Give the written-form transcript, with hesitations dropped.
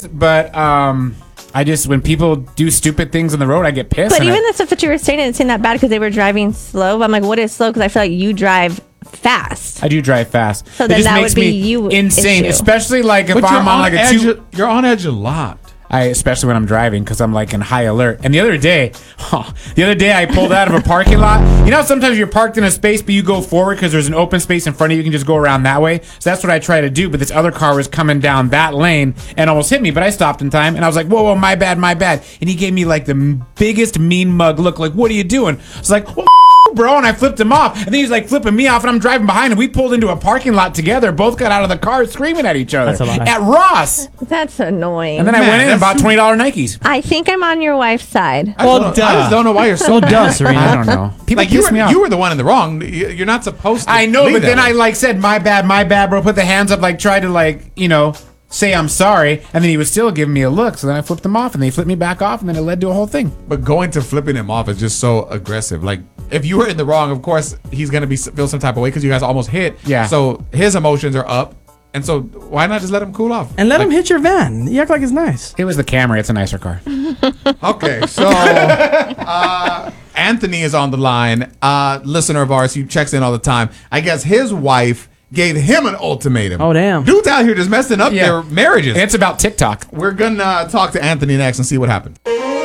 but I just, when people do stupid things on the road, I get pissed. But even the stuff that you were saying, it seemed that bad because they were driving slow. I'm like, what is slow? Because I feel like you drive fast. I do drive fast. So it then just that makes would be me you insane, issue. especially like if But I'm on like a two. You're on edge a lot. Especially when I'm driving because I'm like in high alert. And the other day I pulled out of a parking lot. You know, sometimes you're parked in a space, but you go forward because there's an open space in front of you. You can just go around that way. So that's what I try to do. But this other car was coming down that lane and almost hit me. But I stopped in time and I was like, whoa, my bad. And he gave me like the biggest mean mug look. Like, what are you doing? I was like, well, bro, and I flipped him off, and then he's like flipping me off, and I'm driving behind, and we pulled into a parking lot together. Both got out of the car screaming at each other That's a lie. at Ross. That's annoying. And then I went in and bought $20 Nikes. I think I'm on your wife's side. I just don't know why you're so duh, Serena. I don't know. People like piss me off. you were the one in the wrong. You're not supposed to. I know, lead but then that I way. like said my bad, bro. Put the hands up, like tried to like say I'm sorry, and then he was still giving me a look. So then I flipped him off, and they flipped me back off, and then it led to a whole thing. But going to flipping him off is just so aggressive. Like, if you were in the wrong, of course he's gonna feel some type of way because you guys almost hit. Yeah. So his emotions are up, and so why not just let him cool off And let him hit your van. You act like it's nice. It was the Camry. It's a nicer car. Okay, so Anthony is on the line. Listener of ours, he checks in all the time. I guess his wife gave him an ultimatum. Oh, damn. Dudes out here just messing up Yeah. their marriages. It's about TikTok. We're gonna talk to Anthony next and see what happened.